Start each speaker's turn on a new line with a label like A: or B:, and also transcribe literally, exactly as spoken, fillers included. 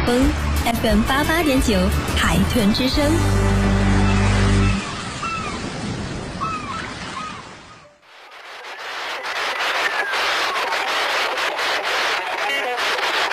A: 风 F M 八八点九，海豚之声。